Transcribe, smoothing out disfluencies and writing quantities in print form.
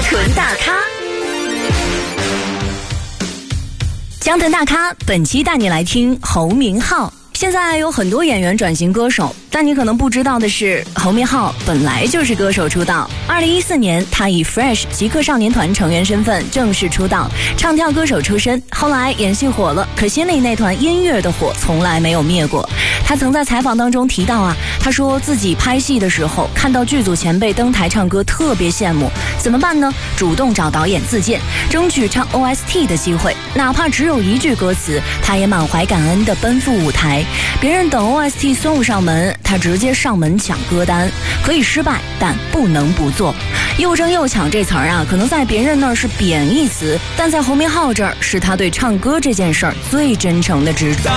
屯大咖。江屯大咖本期带你来听侯明昊。现在有很多演员转型歌手，但你可能不知道的是，侯明昊本来就是歌手出道。2014年，他以 Fresh 极客少年团成员身份正式出道，唱跳歌手出身。后来演戏火了，可心里那团音乐的火从来没有灭过。他曾在采访当中提到他说自己拍戏的时候看到剧组前辈登台唱歌特别羡慕，怎么办呢？主动找导演自荐，争取唱 OST 的机会，哪怕只有一句歌词，他也满怀感恩地奔赴舞台。别人等 OST 送不上门，他直接上门抢歌单。可以失败，但不能不做。又争又抢这词儿可能在别人那儿是贬义词，但在侯明昊这儿是他对唱歌这件事儿最真诚的执着。